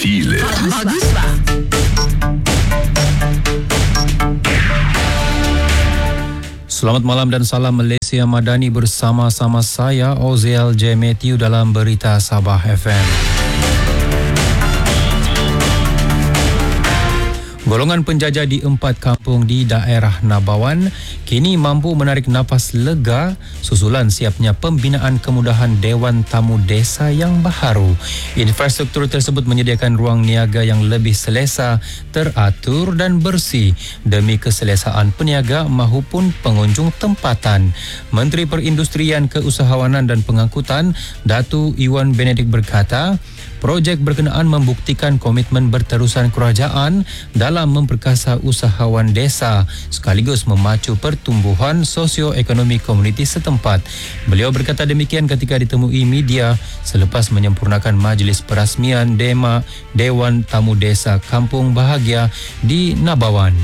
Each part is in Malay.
Chile. Baguslah. Selamat malam dan salam Malaysia Madani bersama-sama saya Oziel J. Matthew dalam Berita Sabah FM. Golongan penjajah di 4 kampung di daerah Nabawan kini mampu menarik nafas lega susulan siapnya pembinaan kemudahan Dewan Tamu Desa yang baharu. Infrastruktur tersebut menyediakan ruang niaga yang lebih selesa, teratur dan bersih demi keselesaan peniaga maupun pengunjung tempatan. Menteri Perindustrian, Keusahawanan dan Pengangkutan, Datu Iwan Benedik berkata, projek berkenaan membuktikan komitmen berterusan kerajaan dalam memperkasa usahawan desa sekaligus memacu pertumbuhan sosioekonomi komuniti setempat. Beliau berkata demikian ketika ditemui media selepas menyempurnakan majlis perasmian Dewan Tamu Desa Kampung Bahagia di Nabawan.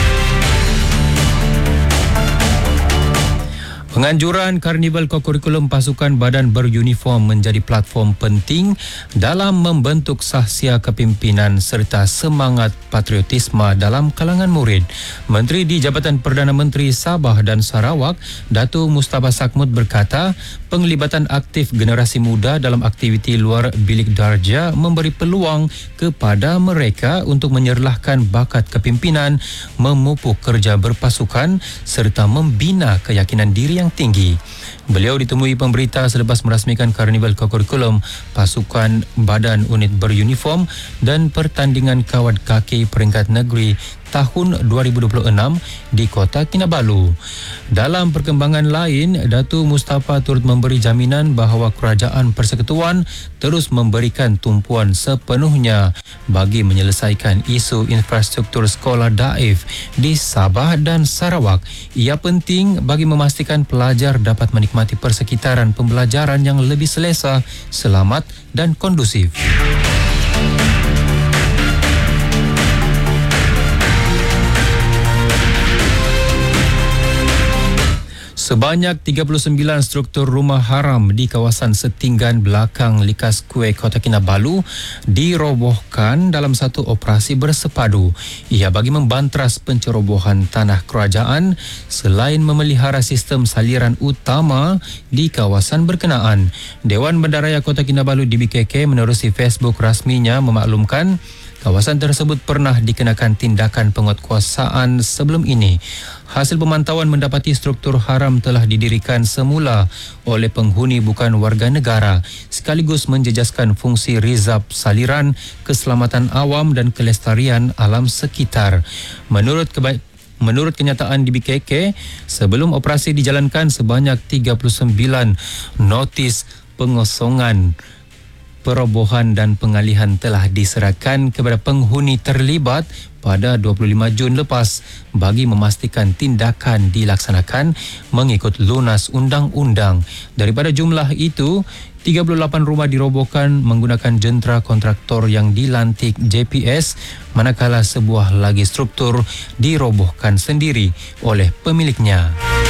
Penganjuran Karnival Kokurikulum Pasukan Badan Beruniform menjadi platform penting dalam membentuk sahsia kepimpinan serta semangat patriotisme dalam kalangan murid. Menteri di Jabatan Perdana Menteri Sabah dan Sarawak, Dato' Mustafa Sakmud berkata, penglibatan aktif generasi muda dalam aktiviti luar bilik darjah memberi peluang kepada mereka untuk menyerlahkan bakat kepimpinan, memupuk kerja berpasukan serta membina keyakinan diri yang tinggi. Beliau ditemui pemberita selepas merasmikan Karnival Kokurikulum Pasukan Badan Unit Beruniform dan pertandingan kawat kaki peringkat negeri tahun 2026 di Kota Kinabalu. Dalam perkembangan lain, Datuk Mustafa turut memberi jaminan bahawa Kerajaan Persekutuan terus memberikan tumpuan sepenuhnya bagi menyelesaikan isu infrastruktur sekolah daif di Sabah dan Sarawak. Ia penting bagi memastikan pelajar dapat menikmati persekitaran pembelajaran yang lebih selesa, selamat dan kondusif. Sebanyak 39 struktur rumah haram di kawasan setinggan belakang Likas Kueh Kota Kinabalu dirobohkan dalam satu operasi bersepadu. Ia bagi membantras pencerobohan tanah kerajaan selain memelihara sistem saliran utama di kawasan berkenaan. Dewan Bandaraya Kota Kinabalu DBKK menerusi Facebook rasminya memaklumkan kawasan tersebut pernah dikenakan tindakan penguatkuasaan sebelum ini. Hasil pemantauan mendapati struktur haram telah didirikan semula oleh penghuni bukan warga negara sekaligus menjejaskan fungsi rizab saliran, keselamatan awam dan kelestarian alam sekitar. Menurut kenyataan DBKK, sebelum operasi dijalankan sebanyak 39 notis pengosongan, perobohan dan pengalihan telah diserahkan kepada penghuni terlibat pada 25 Jun lepas bagi memastikan tindakan dilaksanakan mengikut lunas undang-undang. Daripada jumlah itu, 38 rumah dirobohkan menggunakan jentera kontraktor yang dilantik JPS, manakala sebuah lagi struktur dirobohkan sendiri oleh pemiliknya.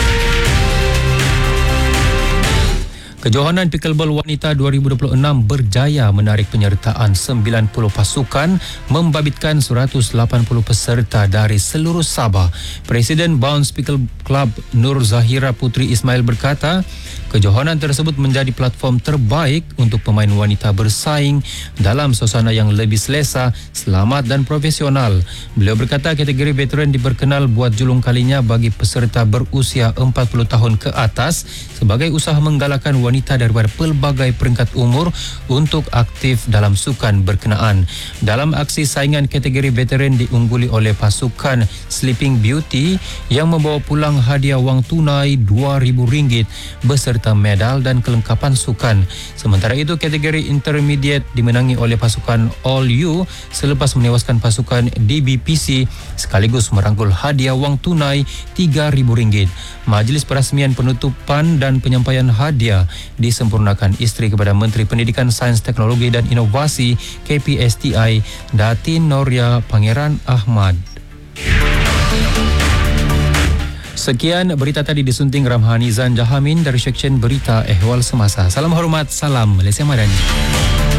Kejohanan Pickleball Wanita 2026 berjaya menarik penyertaan 90 pasukan membabitkan 180 peserta dari seluruh Sabah. Presiden Bounce Pickle Club Nur Zahira Putri Ismail berkata, kejohanan tersebut menjadi platform terbaik untuk pemain wanita bersaing dalam suasana yang lebih selesa, selamat dan profesional. Beliau berkata kategori veteran diperkenal buat julung kalinya bagi peserta berusia 40 tahun ke atas sebagai usaha menggalakkan wanita daripada pelbagai peringkat umur untuk aktif dalam sukan berkenaan. Dalam aksi saingan kategori veteran diungguli oleh pasukan Sleeping Beauty yang membawa pulang hadiah wang tunai RM2,000 beserta medal dan kelengkapan sukan. Sementara itu, kategori intermediate dimenangi oleh pasukan All You selepas menewaskan pasukan DBPC sekaligus merangkul hadiah wang tunai RM3,000. Majlis perasmian penutupan dan penyampaian hadiah disempurnakan isteri kepada Menteri Pendidikan, Sains, Teknologi dan Inovasi KPSTI Datin Noria Pangeran Ahmad. Sekian berita tadi disunting Ramhanizan Jahamin dari Seksyen Berita Ehwal Semasa. Salam hormat, salam Malaysia Madani.